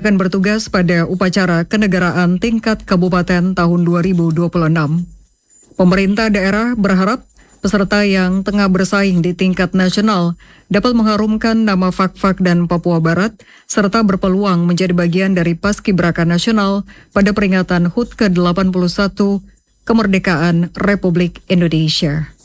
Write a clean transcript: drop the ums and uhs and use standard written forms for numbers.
akan bertugas pada upacara kenegaraan tingkat kabupaten tahun 2026. Pemerintah daerah berharap peserta yang tengah bersaing di tingkat nasional dapat mengharumkan nama Fak-Fak dan Papua Barat serta berpeluang menjadi bagian dari Paskibraka Nasional pada peringatan HUT ke-81 Kemerdekaan Republik Indonesia.